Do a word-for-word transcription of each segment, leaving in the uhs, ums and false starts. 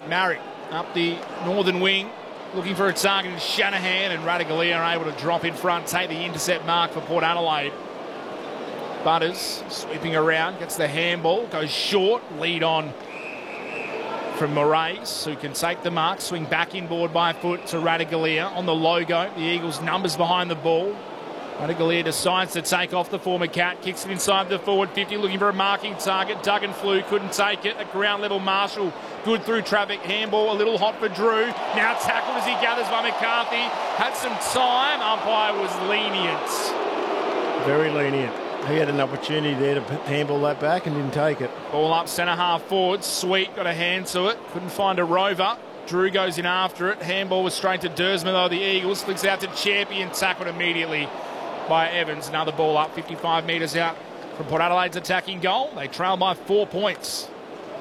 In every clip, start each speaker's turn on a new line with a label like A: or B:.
A: Marrick up the northern wing, looking for a target. Shanahan and Ratugolea are able to drop in front, take the intercept mark for Port Adelaide. Butters sweeping around, gets the handball, goes short, lead on from Moraes, who can take the mark, swing back inboard by foot to Ratugolea on the logo. The Eagles' numbers behind the ball. Ratugolea decides to take off the former Cat, kicks it inside the forward fifty, looking for a marking target. Duggan flew, couldn't take it. At ground level, Marshall, good through traffic. Handball a little hot for Drew. Now tackled as he gathers by McCarthy. Had some time. Umpire was lenient.
B: Very lenient. He had an opportunity there to handball that back and didn't take it.
A: Ball up centre half forward. Sweet got a hand to it. Couldn't find a rover. Drew goes in after it. Handball was straight to Dersma though. The Eagles flicks out to Champion. Tackled immediately by Evans. Another ball up fifty-five metres out from Port Adelaide's attacking goal. They trail by four points.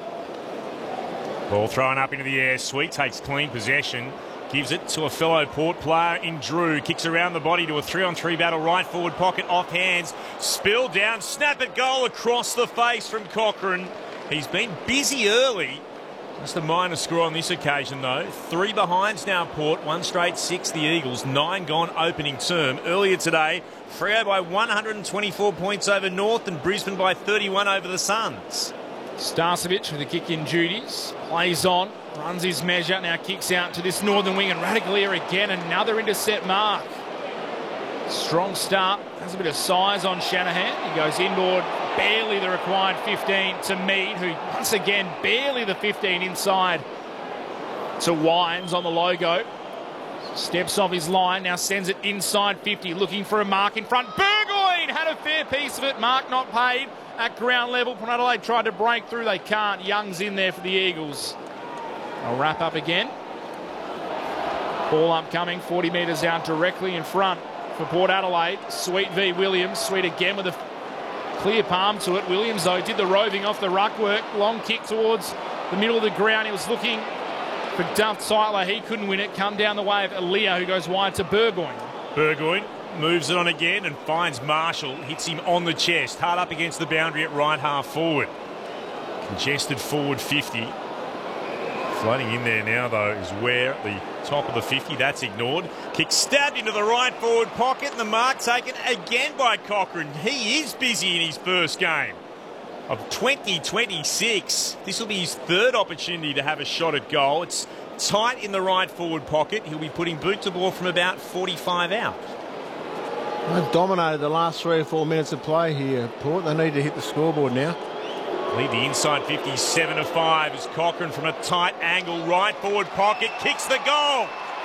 C: Ball thrown up into the air. Sweet takes clean possession. Gives it to a fellow Port player in Drew. Kicks around the body to a three-on-three battle. Right forward pocket off hands. Spill down. Snap at goal across the face from Cochrane. He's been busy early. Just a minor score on this occasion, though. Three behinds now, Port. One straight six, the Eagles. Nine gone opening term. Earlier today, Freo by one hundred twenty-four points over North and Brisbane by thirty-one over the Suns.
A: Starcevic with the kick-in duties. Plays on. Runs his measure. Now kicks out to this northern wing. And Ratugolea again. Another intercept mark. Strong start. Has a bit of size on Shanahan. He goes inboard. Barely the required fifteen to Mead, who once again barely the fifteen inside to Wines on the logo. Steps off his line, now sends it inside fifty, looking for a mark in front. Burgoyne had a fair piece of it. Mark not paid at ground level. Port Adelaide tried to break through. They can't. Young's in there for the Eagles. I'll wrap up again. Ball upcoming, forty metres out directly in front for Port Adelaide. Sweet v Williams. Sweet again with a clear palm to it. Williams, though, did the roving off the ruck work. Long kick towards the middle of the ground. He was looking for Duff Tyler. He couldn't win it. Come down the way of Aaliyah, who goes wide to Burgoyne.
C: Burgoyne moves it on again and finds Marshall. Hits him on the chest. Hard up against the boundary at right half forward. Congested forward fifty. Floating in there now, though, is Ware at the top of the fifty. That's ignored. Kick stabbed into the right forward pocket, and the mark taken again by Cochrane. He is busy in his first game of twenty twenty-six. This will be his third opportunity to have a shot at goal. It's tight in the right forward pocket. He'll be putting boot to ball from about forty-five out.
B: They've dominated the last three or four minutes of play here, Port. They need to hit the scoreboard now.
C: Lead the inside fifty, seven to five as Cochrane from a tight angle, right forward pocket, kicks the goal.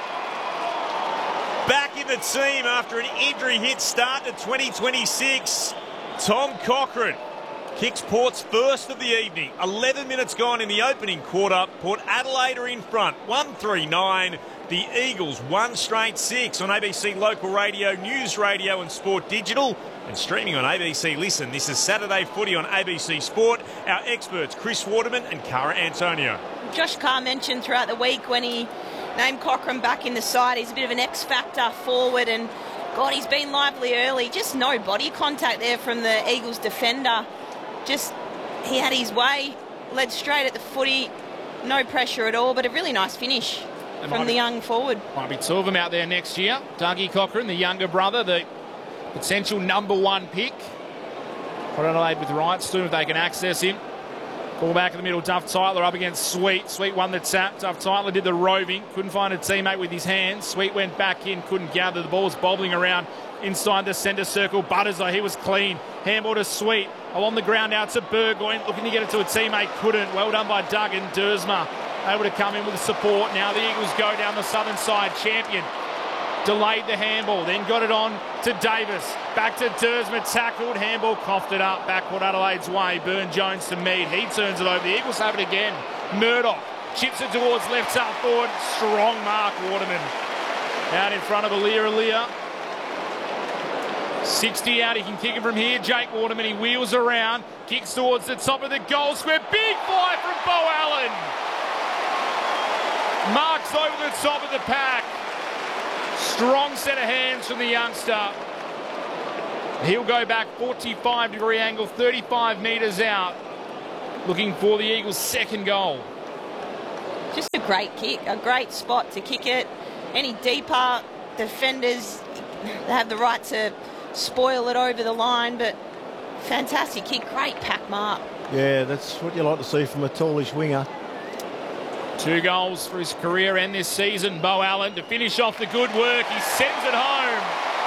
C: Back in the team after an injury hit start to twenty twenty-six. Tom Cochrane kicks Port's first of the evening. eleven minutes gone in the opening quarter. Port Adelaide are in front, one three nine. The Eagles, one straight six on A B C Local Radio, News Radio and Sport Digital. And streaming on A B C Listen. This is Saturday Footy on A B C Sport. Our experts, Chris Waterman and Cara Antonio.
D: Josh Carr mentioned throughout the week when he named Cochrane back in the side, he's a bit of an X-factor forward, and God, he's been lively early. Just no body contact there from the Eagles defender. Just, he had his way, led straight at the footy, no pressure at all, but a really nice finish there from the be, young forward.
A: Might be two of them out there next year. Dougie Cochrane, the younger brother, the potential number one pick. Port Adelaide with right soon if they can access him. Ball back in the middle, Duff Tyler up against Sweet. Sweet won the tap. Duff Tyler did the roving. Couldn't find a teammate with his hands. Sweet went back in, couldn't gather. The ball was bobbling around inside the centre circle. Butters, though, he was clean. Handball to Sweet. Along the ground now to Burgoyne. Looking to get it to a teammate. Couldn't. Well done by Duggan. Dersma able to come in with the support. Now the Eagles go down the southern side. Champion delayed the handball, then got it on to Davis. Back to Dersma, tackled, handball, coughed it up. Back Port Adelaide's way. Burne-Jones to Mead. He turns it over. The Eagles have it again. Murdoch chips it towards left half forward. Strong mark, Waterman. Out in front of Aaliyah Aaliyah. sixty out, he can kick it from here. Jake Waterman, he wheels around, kicks towards the top of the goal square. Big fly from Beau Allen. Marks over the top of the pack. Strong set of hands from the youngster. He'll go back forty-five degree angle, thirty-five metres out, looking for the Eagles' second goal.
D: Just a great kick, a great spot to kick it. Any deeper, defenders, they have the right to spoil it over the line, but fantastic kick, great pack mark.
B: Yeah, that's what you like to see from a tallish winger.
A: Two goals for his career and this season. Beau Allen to finish off the good work. He sends it home.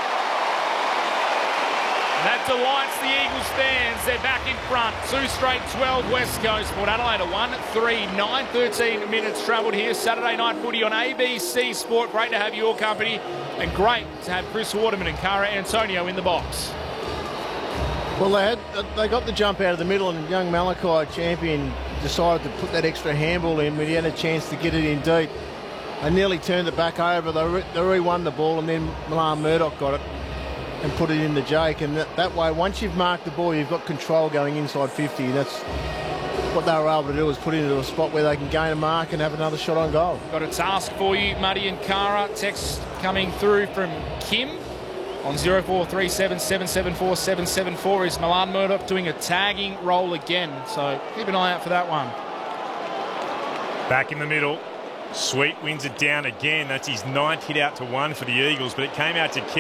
A: That delights the Eagles fans. They're back in front. Two straight twelve West Coast. Port Adelaide a one three, nine thirteen minutes travelled here. Saturday night footy on A B C Sport. Great to have your company and great to have Chris Waterman and Cara Antonio in the box.
B: Well, they, had, they got the jump out of the middle, and young Malachi, champion, decided to put that extra handball in when he had a chance to get it in deep. They nearly turned it back over. They, re they re-won the ball, and then Milan Murdoch got it and put it into Jake. And that, that way, once you've marked the ball, you've got control going inside fifty. That's what they were able to do, was put it into a spot where they can gain a mark and have another shot on goal.
A: Got a task for you, Muddy and Cara. Text coming through from Kim on zero four three seven, seven seven four, seven seven four. Is Milan Murdoch doing a tagging role again? So keep an eye out for that one.
C: Back in the middle. Sweet wins it down again. That's his ninth hit out to one for the Eagles, but it came out to